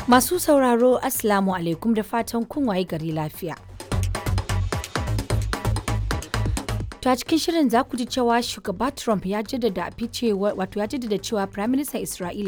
Masu sauraro Assalamu alaikum da fatan kun waye gari lafiya. To a cikin shirin za ku ji cewa shugaba Trump ya jaddada cewa Prime Minister Isra'ila